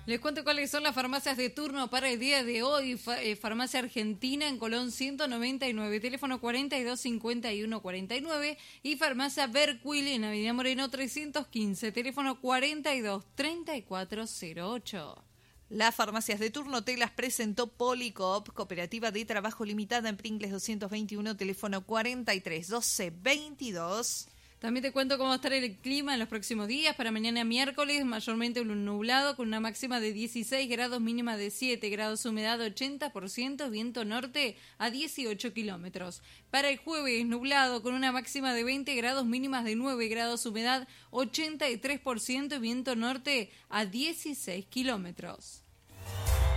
Les cuento cuáles son las farmacias de turno para el día de hoy. Farmacia Argentina en Colón 199, teléfono 425149. Y Farmacia Berquil en Avenida Moreno 315, teléfono 423408. Las farmacias de turno te las presentó Policoop, Cooperativa de Trabajo Limitada en Pringles 221, teléfono 431222. También te cuento cómo va a estar el clima en los próximos días. Para mañana miércoles, mayormente nublado, con una máxima de 16 grados, mínima de 7 grados, humedad 80%, viento norte a 18 kilómetros. Para el jueves, nublado, con una máxima de 20 grados, mínimas de 9 grados, humedad 83%, viento norte a 16 kilómetros.